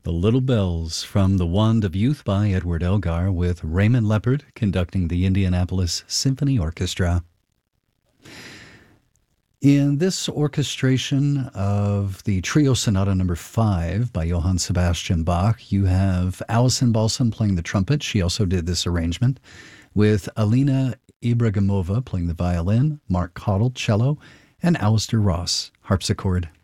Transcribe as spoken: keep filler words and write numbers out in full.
The Little Bells from The Wand of Youth by Edward Elgar, with Raymond Leppard conducting the Indianapolis Symphony Orchestra. In this orchestration of the Trio Sonata Number five by Johann Sebastian Bach, you have Alison Balsam playing the trumpet. She also did this arrangement, with Alina Ibragimova playing the violin, Mark Cottle cello, and Alistair Ross harpsichord.